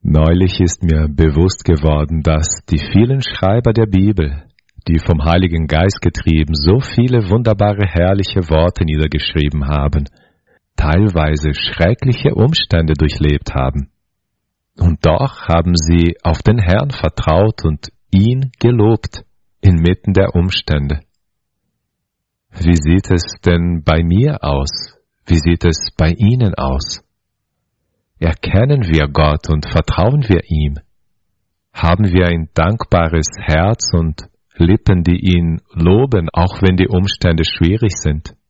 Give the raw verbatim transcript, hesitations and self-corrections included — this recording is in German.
Neulich ist mir bewusst geworden, dass die vielen Schreiber der Bibel, die vom Heiligen Geist getrieben so viele wunderbare, herrliche Worte niedergeschrieben haben, teilweise schreckliche Umstände durchlebt haben. Und doch haben sie auf den Herrn vertraut und ihn gelobt, inmitten der Umstände. Wie sieht es denn bei mir aus? Wie sieht es bei Ihnen aus? Erkennen wir Gott und vertrauen wir ihm? Haben wir ein dankbares Herz und Lippen, die ihn loben, auch wenn die Umstände schwierig sind?